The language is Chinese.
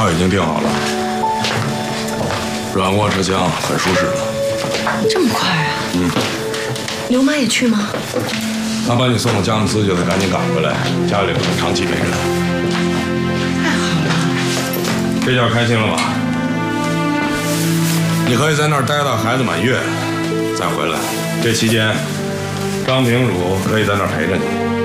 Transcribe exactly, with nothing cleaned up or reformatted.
票已经订好了，软卧车厢很舒适的。 这么快啊？ 嗯。 刘妈也去吗？ 她把你送到佳木斯就得赶紧赶回来，家里不能长期没人。 太好了。 这下开心了吧？你可以在那儿待到孩子满月，再回来。这期间，张廷儒可以在那儿陪着你。